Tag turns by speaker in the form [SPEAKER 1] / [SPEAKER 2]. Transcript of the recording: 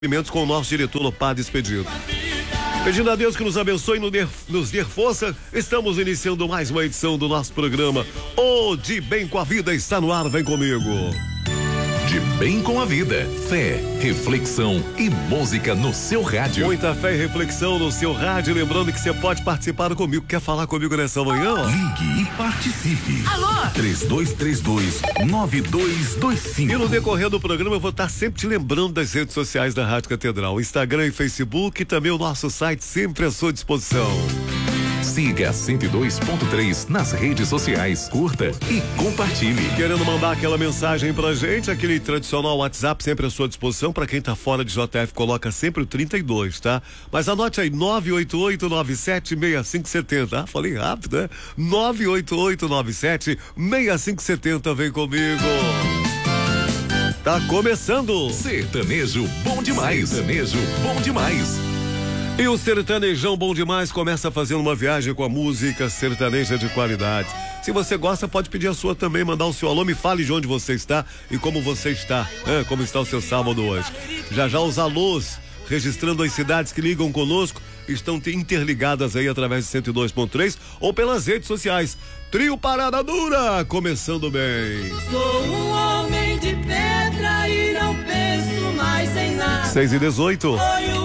[SPEAKER 1] Com o nosso diretor no Padre Expedito. Pedindo a Deus que nos abençoe e nos dê força, estamos iniciando mais uma edição do nosso programa O De Bem com a Vida está no ar, vem comigo.
[SPEAKER 2] De Bem com a Vida, fé, reflexão e música no seu rádio.
[SPEAKER 1] Muita fé e reflexão no seu rádio, lembrando que você pode participar comigo, quer falar comigo nessa manhã?
[SPEAKER 2] Ligue e participe.
[SPEAKER 3] Alô?
[SPEAKER 2] 3232-9225.
[SPEAKER 1] E no decorrer do programa eu vou estar sempre te lembrando das redes sociais da Rádio Catedral, Instagram e Facebook, e também o nosso site sempre à sua disposição.
[SPEAKER 2] Siga 102.3 nas redes sociais, curta e compartilhe.
[SPEAKER 1] Querendo mandar aquela mensagem pra gente, aquele tradicional WhatsApp sempre à sua disposição. Pra quem tá fora de JF, coloca sempre o 32, tá? Mas anote aí, 988976570. Ah, falei rápido, né? 988976570, vem comigo. Tá começando.
[SPEAKER 2] Sertanejo bom demais. Sertanejo bom demais.
[SPEAKER 1] E o Sertanejão Bom Demais começa fazendo uma viagem com a música sertaneja de qualidade. Se você gosta, pode pedir a sua também, mandar o seu alô, me fale de onde você está e como você está, como está o seu sábado hoje. Já os alôs, registrando as cidades que ligam conosco, estão interligadas aí através de 102.3 ou pelas redes sociais. Trio Parada Dura, começando bem.
[SPEAKER 3] Sou um homem de pedra e não penso mais em nada.
[SPEAKER 1] 6:18.
[SPEAKER 3] Foi